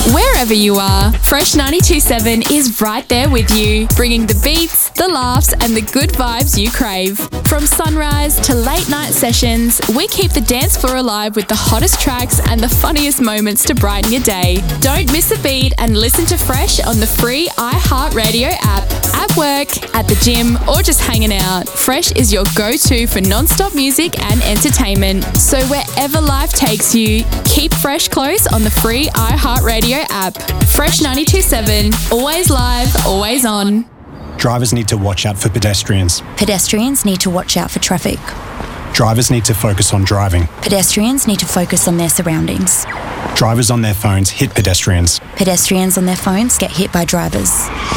Wherever you are, Fresh 92.7 is right there with you, bringing the beats, the laughs, and the good vibes you crave. From sunrise to late night sessions, we keep the dance floor alive with the hottest tracks and the funniest moments to brighten your day. Don't miss a beat and listen to Fresh on the free iHeartRadio app. At work, at the gym, or just hanging out, Fresh is your go-to for non-stop music and entertainment. So wherever life takes you, keep Fresh close on the free iHeartRadio app. Fresh 92.7, always live, always on. Drivers need to watch out for pedestrians. Pedestrians need to watch out for traffic. Drivers need to focus on driving. Pedestrians need to focus on their surroundings. Drivers on their phones hit pedestrians. Pedestrians on their phones get hit by drivers.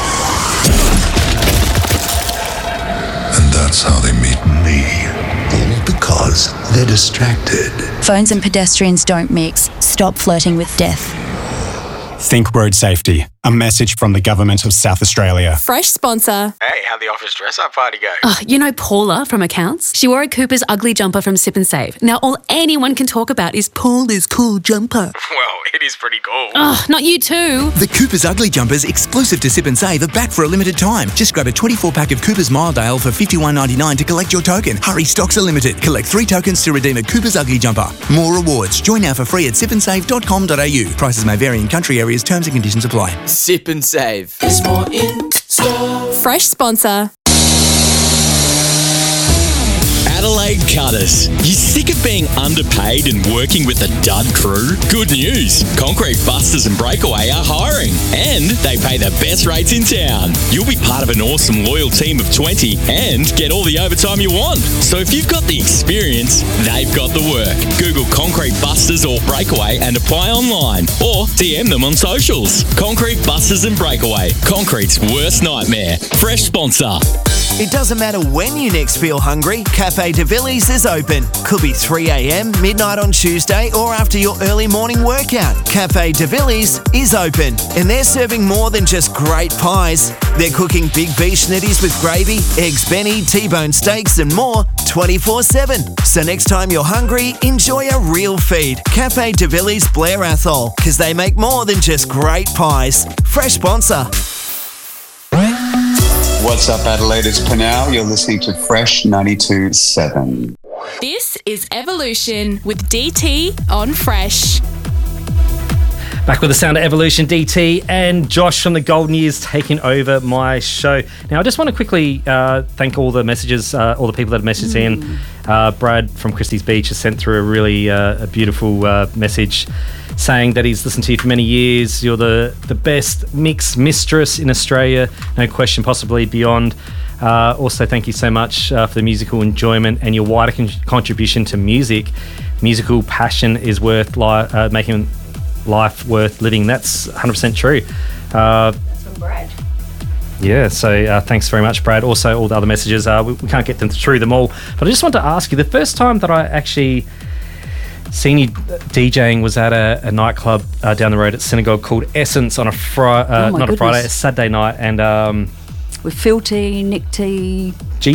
And that's how they meet me. All because they're distracted. Phones and pedestrians don't mix. Stop flirting with death. Think road safety. A message from the Government of South Australia. Fresh sponsor. Hey, how'd the office dress-up party go? Oh, you know Paula from accounts? She wore a Cooper's ugly jumper from Sip and Save. Now all anyone can talk about is Paula's cool jumper. Well, it is pretty cool. Oh, not you too. The Cooper's Ugly Jumpers, exclusive to Sip and Save, are back for a limited time. Just grab a 24-pack of Cooper's Miledale for $51.99 to collect your token. Hurry, stocks are limited. Collect 3 tokens to redeem a Cooper's Ugly Jumper. More rewards. Join now for free at sipandsave.com.au. Prices may vary in country areas. Terms and conditions apply. Sip and Save. There's more in store. Fresh sponsor. Adelaide Cutters. You sick of being underpaid and working with a dud crew? Good news. Concrete Busters and Breakaway are hiring and they pay the best rates in town. You'll be part of an awesome loyal team of 20 and get all the overtime you want. So if you've got the experience, they've got the work. Google Concrete Busters or Breakaway and apply online or DM them on socials. Concrete Busters and Breakaway. Concrete's worst nightmare. Fresh sponsor. It doesn't matter when you next feel hungry, Cafe de Villiers is open. Could be 3 a.m, midnight on Tuesday, or after your early morning workout. Cafe de Villiers is open, and they're serving more than just great pies. They're cooking big beef schnitties with gravy, eggs Benny, T-bone steaks, and more 24/7. So next time you're hungry, enjoy a real feed. Cafe de Villiers Blair Athol, because they make more than just great pies. Fresh sponsor. What's up, Adelaide? It's Panal. You're listening to Fresh 92.7. This is Evolution with DT on Fresh. Back with the sound of Evolution, DT and Josh from the Golden Years taking over my show. Now, I just want to quickly thank all the messages, all the people that have messaged in. Brad from Christie's Beach has sent through a really a beautiful message saying that he's listened to you for many years. You're the best mix mistress in Australia, no question, possibly beyond. Also, thank you so much for the musical enjoyment and your wider contribution to music. Musical passion is worth making life worth living. That's 100% true. That's from Brad. Yeah, so thanks very much, Brad. Also, all the other messages, we can't get them through them all. But I just want to ask you, the first time that I actually seen you DJing was at a nightclub down the road at Synagogue called Essence on a Friday, a Saturday night, and with Phil T, Nick T,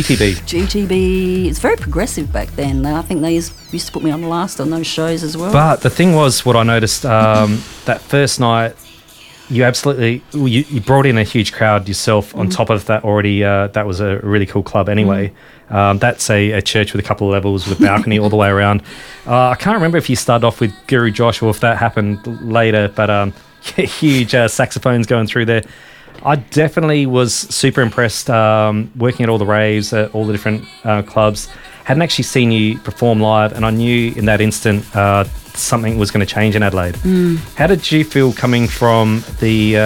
GTB. It's very progressive back then. I think they used to put me on last on those shows as well. But the thing was, what I noticed that first night, you absolutely you brought in a huge crowd yourself. On top of that, already that was a really cool club anyway. That's a church with a couple of levels with a balcony all the way around. I can't remember if you started off with Guru Josh or if that happened later, but huge saxophones going through there. I definitely was super impressed working at all the raves, at all the different clubs. Hadn't actually seen you perform live, and I knew in that instant something was going to change in Adelaide. How did you feel coming from the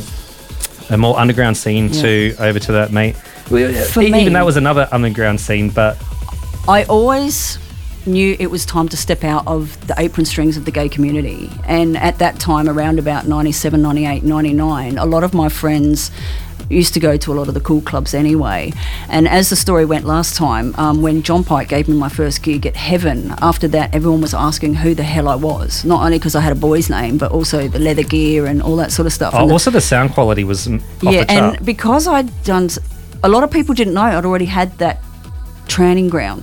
a more underground scene to over to that, mate? Even that was another underground scene, but I always knew it was time to step out of the apron strings of the gay community. And at that time, around about 97, 98, 99, a lot of my friends used to go to a lot of the cool clubs anyway. And as the story went last time, when John Pike gave me my first gig at Heaven, after that everyone was asking who the hell I was, not only because I had a boy's name but also the leather gear and all that sort of stuff. Also the sound quality was off the chart. And because I'd done, a lot of people didn't know I'd already had that training ground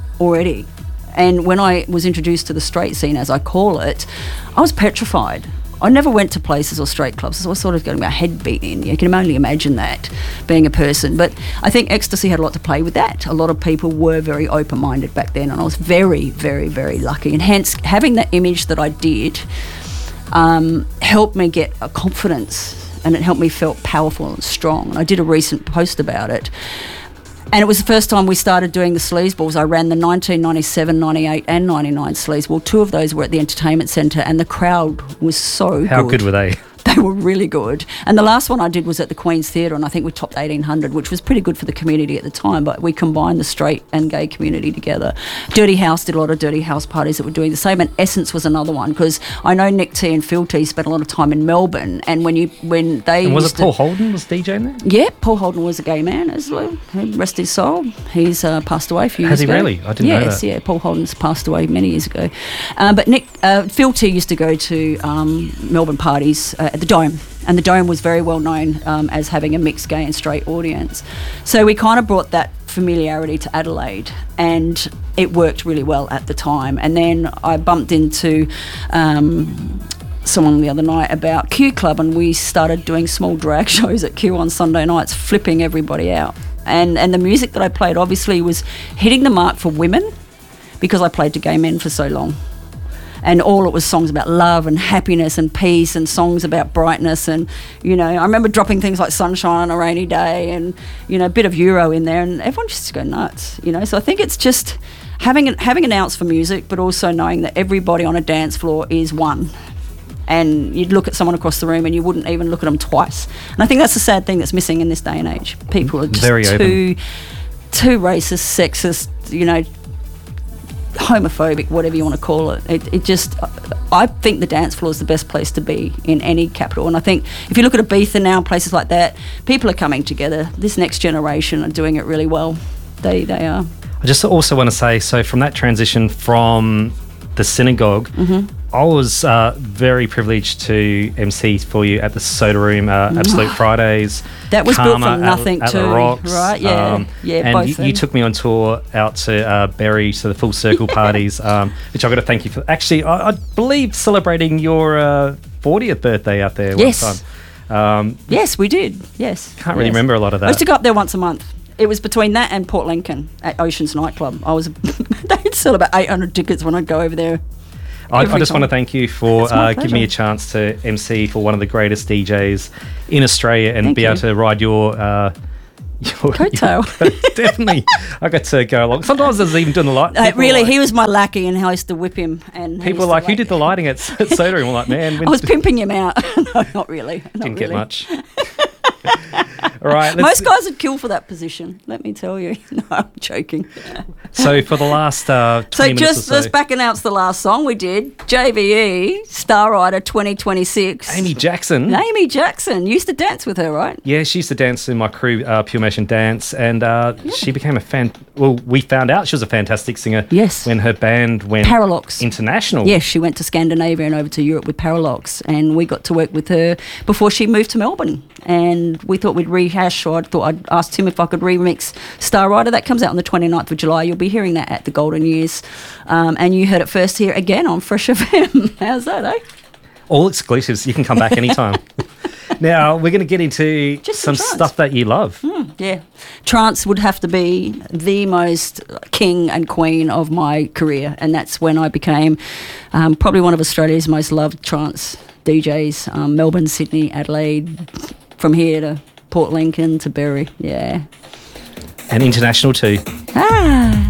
already. And when I was introduced to the straight scene, as I call it, I was petrified. I never went to places or straight clubs. So I was sort of getting my head beaten in. You can only imagine that, being a person. But I think ecstasy had a lot to play with that. A lot of people were very open-minded back then, and I was very, very, very lucky. And hence, having that image that I did helped me get a confidence, and it helped me feel powerful and strong. And I did a recent post about it. And it was the first time we started doing the sleazeballs. I ran the 1997, 98 and 99 sleazeball. 2 of those were at the Entertainment Centre, and the crowd was so good. How good were they? They were really good. And the last one I did was at the Queen's Theatre, and I think we topped 1,800, which was pretty good for the community at the time, but we combined the straight and gay community together. Dirty House did a lot of Dirty House parties that were doing the same, and Essence was another one, because I know Nick T and Phil T spent a lot of time in Melbourne, and when they... And was it Paul Holden was DJing there? Yeah, Paul Holden was a gay man as well. Rest his soul. He's passed away a few years ago. Has he really? I didn't know that. Yes, yeah, Paul Holden's passed away many years ago. But Phil T used to go to Melbourne parties at the Dome. And the Dome was very well known as having a mixed gay and straight audience. So we kind of brought that familiarity to Adelaide, and it worked really well at the time. And then I bumped into someone the other night about Q Club, and we started doing small drag shows at Q on Sunday nights, flipping everybody out. And the music that I played obviously was hitting the mark for women, because I played to gay men for so long. And all it was songs about love and happiness and peace, and songs about brightness. And, I remember dropping things like Sunshine on a Rainy Day, and, a bit of Euro in there, and everyone just go nuts, So I think it's just having an ounce for music, but also knowing that everybody on a dance floor is one. And you'd look at someone across the room and you wouldn't even look at them twice. And I think that's the sad thing that's missing in this day and age. People are just too racist, sexist, homophobic, whatever you want to call it. I think the dance floor is the best place to be in any capital. And I think if you look at Ibiza now, places like that, people are coming together. This next generation are doing it really well. They are. I just also want to say, so from that transition from the synagogue, I was very privileged to MC for you at the Soda Room, Absolute Fridays. That was built from nothing at too, the Rocks, right? Yeah, and both. You took me on tour out to Berry, to the Full Circle parties, which I've got to thank you for. Actually, I believe celebrating your 40th birthday out there one time. Yes, we did. Yes. Can't really remember a lot of that. I used to go up there once a month. It was between that and Port Lincoln at Oceans Nightclub. They'd sell about 800 tickets when I'd go over there. I just want to thank you for giving me a chance to MC for one of the greatest DJs in Australia, and be able to ride your coattail. Definitely. I got to go along. Sometimes I was even doing the light. Really, he was my lackey, and I used to whip him. And people were like, who did the lighting at Soda Room? I'm like, man. I was pimping him out. No, not really. Didn't get much. All right, most guys would kill for that position, let me tell you. No, I'm joking. So for the last 20 minutes or so. Let's back announce the last song we did. JVE, Star Rider 2026. Amy Jackson. You used to dance with her, right? Yeah, she used to dance in my crew, Pure Motion Dance, and she became a fan. Well, we found out she was a fantastic singer. Yes. When her band went Parallax international. Yes, she went to Scandinavia and over to Europe with Parallax, and we got to work with her before she moved to Melbourne. And we thought we'd rehash, or I thought I'd ask Tim if I could remix Star Rider. That comes out on the 29th of July. You'll be hearing that at the Golden Years. And you heard it first here again on Fresh FM. How's that, eh? All exclusives. You can come back anytime. Now, we're going to get into some stuff that you love. Yeah. Trance would have to be the most king and queen of my career. And that's when I became probably one of Australia's most loved trance DJs. Melbourne, Sydney, Adelaide, from here to Port Lincoln to Berry. Yeah. And international too.